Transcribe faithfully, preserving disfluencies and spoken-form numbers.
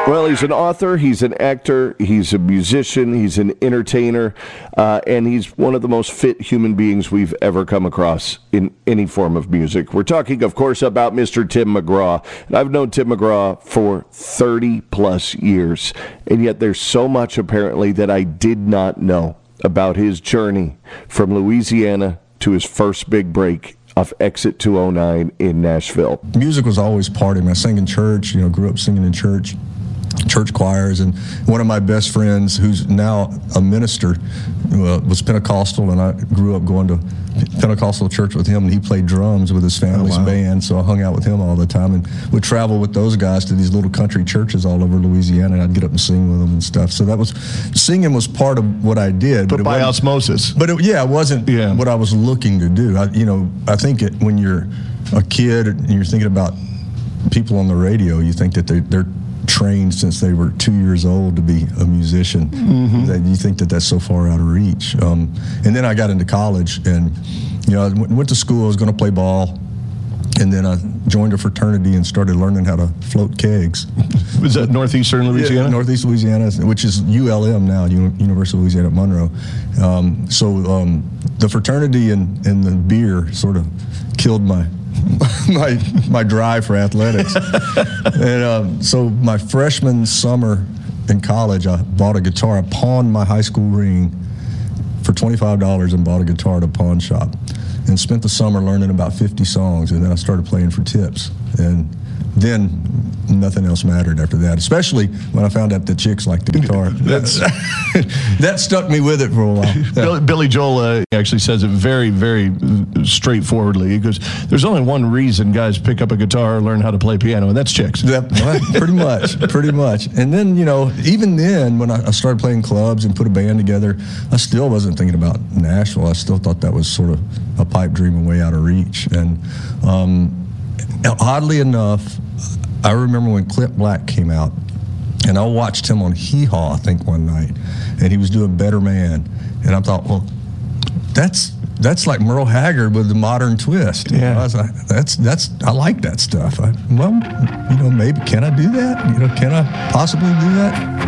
Well, he's an author, he's an actor, he's a musician, he's an entertainer, uh, and he's one of the most fit human beings we've ever come across in any form of music. We're talking, of course, about Mister Tim McGraw. And I've known Tim McGraw for thirty plus years, and yet there's so much apparently that I did not know about his journey from Louisiana to his first big break off Exit two oh nine in Nashville. Music was always part of me. I sang in church, you know, grew up singing in church, church choirs, and one of my best friends, who's now a minister, uh, was Pentecostal, and I grew up going to Pentecostal church with him, and he played drums with his family's oh, wow. band, so I hung out with him all the time and would travel with those guys to these little country churches all over Louisiana, and I'd get up and sing with them and stuff. So that was, singing was part of what I did. But, but by osmosis. But it, yeah, it wasn't yeah. what I was looking to do. I, you know, I think it, when you're a kid and you're thinking about people on the radio, you think that they're, they're trained since they were two years old to be a musician. Mm-hmm. That you think that that's so far out of reach. Um, and then I got into college, and you know, I went to school. I was going to play ball, and then I joined a fraternity and started learning how to float kegs. Was that Northeastern Louisiana? Yeah, Northeast Louisiana, which is U L M now, University of Louisiana at Monroe. Um, so um, the fraternity and, and the beer sort of killed my my my drive for athletics. And um, so my freshman summer in college, I bought a guitar. I pawned my high school ring for twenty-five dollars and bought a guitar at a pawn shop, and spent the summer learning about fifty songs, and then I started playing for tips. And then nothing else mattered after that, especially when I found out that chicks liked the guitar. That's that stuck me with it for a while. Yeah. Billy, Billy Joel uh, actually says it very, very straightforwardly. He goes, there's only one reason guys pick up a guitar or learn how to play piano, and that's chicks. Yep, well, pretty much, pretty much. And then, you know, even then, when I, I started playing clubs and put a band together, I still wasn't thinking about Nashville. I still thought that was sort of a pipe dream and way out of reach. And um, oddly enough, I remember when Clint Black came out, and I watched him on Hee Haw, I think, one night, and he was doing Better Man, and I thought, well, that's that's like Merle Haggard with the modern twist. Yeah, you know, I was like, that's that's I like that stuff. I, well, you know, maybe can I do that? You know, can I possibly do that?